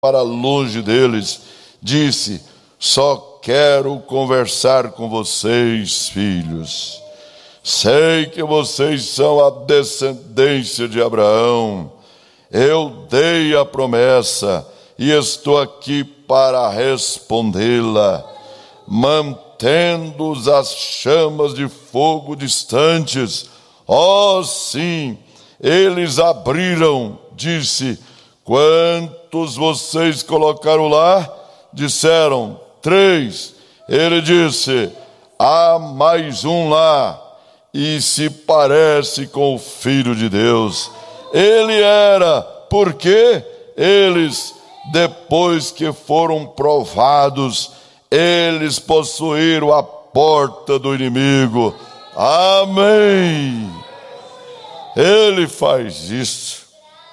para longe deles, disse: só quero conversar com vocês, filhos. Sei que vocês são a descendência de Abraão. Eu dei a promessa e estou aqui para respondê-la. Mantendo as chamas de fogo distantes. Oh, sim, eles abriram, disse: quantos vocês colocaram lá? Disseram: 3. Ele disse: há mais um lá, e se parece com o Filho de Deus. Ele era, porque eles, depois que foram provados, eles possuíram a porta do inimigo. Amém. Ele faz isso.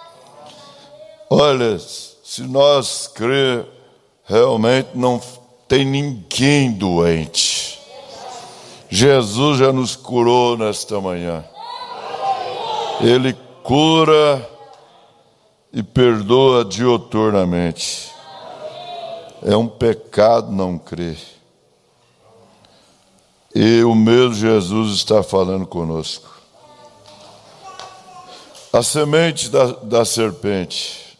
Olha, se nós crer, realmente não tem ninguém doente. Jesus já nos curou nesta manhã. Ele cura e perdoa diuturnamente. É um pecado não crer. E o mesmo Jesus está falando conosco. A semente da serpente,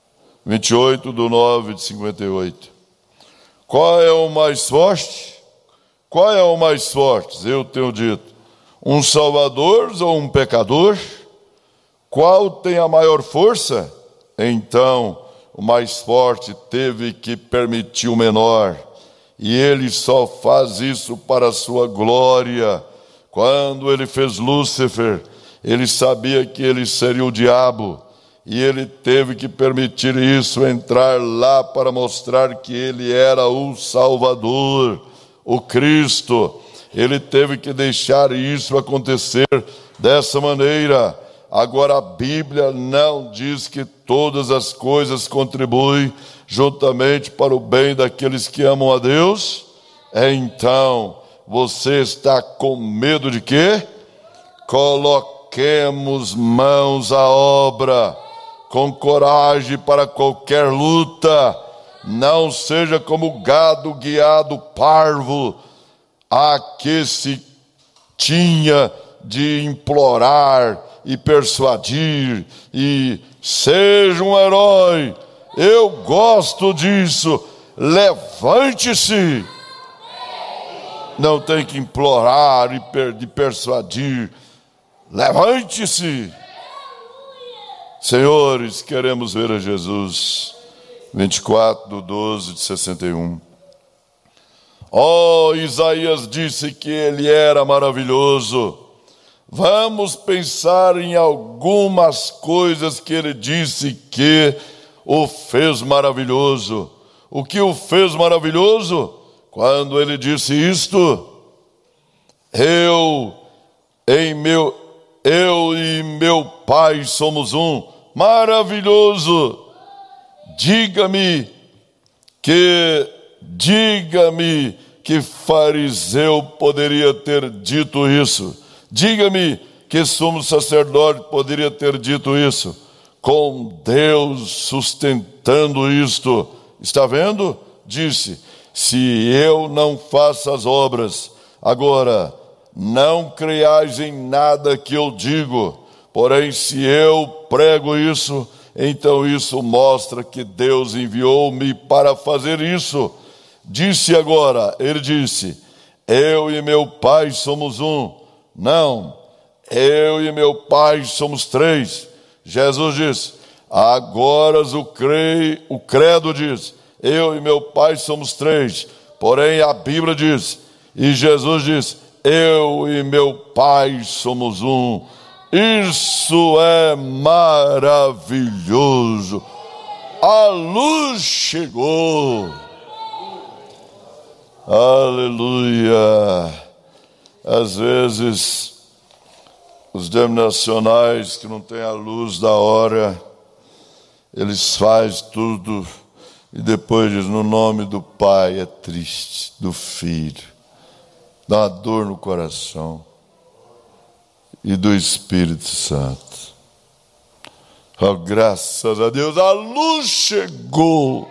28/9/58. Qual é o mais forte? Qual é o mais forte? Eu tenho dito: um salvador ou um pecador? Qual tem a maior força? Então, o mais forte teve que permitir o menor. E ele só faz isso para a sua glória. Quando ele fez Lúcifer, ele sabia que ele seria o diabo. E ele teve que permitir isso entrar lá para mostrar que ele era o Salvador, o Cristo. Ele teve que deixar isso acontecer dessa maneira. Agora, a Bíblia não diz que todas as coisas contribuem juntamente para o bem daqueles que amam a Deus. Então, você está com medo de quê? Coloquemos mãos à obra, com coragem para qualquer luta. Não seja como gado guiado parvo, a que se tinha de implorar e persuadir, e seja um herói. Eu gosto disso. Levante-se. Não tem que implorar e persuadir. Levante-se. Senhores, queremos ver a Jesus. 24/12/61. Oh, Isaías disse que ele era maravilhoso. Vamos pensar em algumas coisas que ele disse que o fez maravilhoso. O que o fez maravilhoso? Quando ele disse isto: eu e meu Pai somos um. Maravilhoso. Diga-me que fariseu poderia ter dito isso. Diga-me que sumo sacerdote poderia ter dito isso, com Deus sustentando isto. Está vendo? Disse: se eu não faço as obras, agora não creiais em nada que eu digo, porém se eu prego isso, então isso mostra que Deus enviou-me para fazer isso. Disse agora, ele disse: eu e meu Pai somos um. Não, eu e meu Pai somos 3. Jesus disse: agora o credo diz: eu e meu Pai somos 3. Porém a Bíblia diz, e Jesus diz: eu e meu Pai somos um. Isso é maravilhoso. A luz chegou. Aleluia. Às vezes, os denominacionais que não têm a luz da hora, eles fazem tudo e depois dizem: no nome do Pai. É triste, do Filho, dá uma dor no coração, e do Espírito Santo. Oh, graças a Deus, a luz chegou.